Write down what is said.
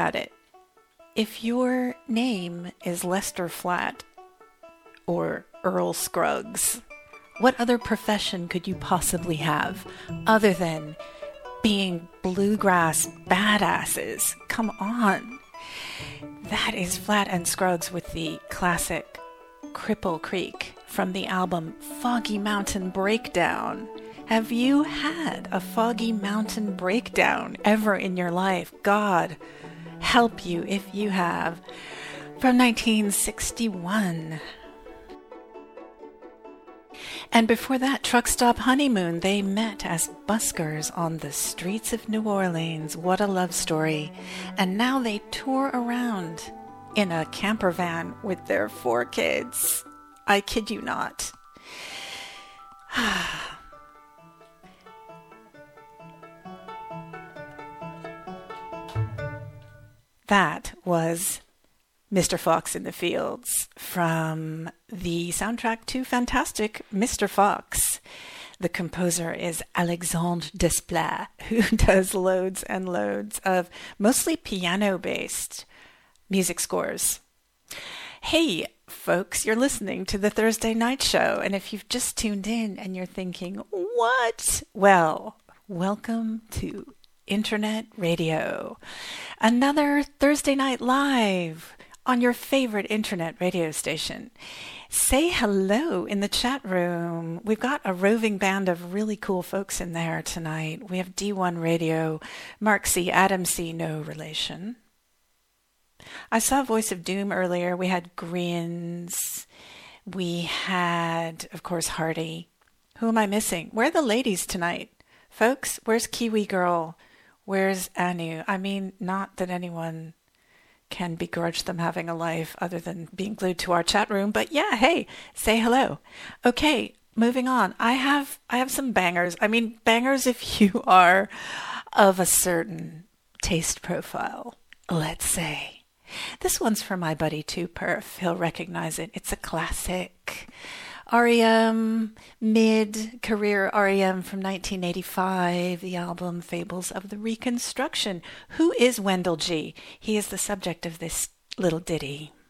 at it. If your name is Lester Flatt or Earl Scruggs, what other profession could you possibly have other than being bluegrass badasses? Come on. That is Flatt and Scruggs with the classic Cripple Creek from the album Foggy Mountain Breakdown. Have you had a Foggy Mountain Breakdown ever in your life? God help you if you have. From 1961. And before that, Truck Stop Honeymoon, they met as buskers on the streets of New Orleans. What a love story. And now they tour around in a camper van with their 4 kids. I kid you not. That was Mr. Fox in the Fields from the soundtrack to Fantastic Mr. Fox. The composer is Alexandre Desplat, who does loads and loads of mostly piano-based music scores. Hey, folks, you're listening to the Thursday Night Show, and if you've just tuned in and you're thinking, what? Well, welcome to Internet Radio. Another Thursday Night Live on your favorite internet radio station. Say hello in the chat room. We've got a roving band of really cool folks in there tonight. We have D1 Radio, Mark C., Adam C., no relation. I saw Voice of Doom earlier. We had Grins. We had, of course, Hardy. Who am I missing? Where are the ladies tonight? Folks, where's Kiwi Girl? Where's Anu? I mean, not that anyone can begrudge them having a life other than being glued to our chat room, but yeah, hey, say hello. Okay, moving on. I have some bangers. I mean, bangers if you are of a certain taste profile, let's say. This one's for my buddy 2Perf. He'll recognize it. It's a classic. REM, mid-career REM from 1985, the album Fables of the Reconstruction. Who is Wendell G? He is the subject of this little ditty.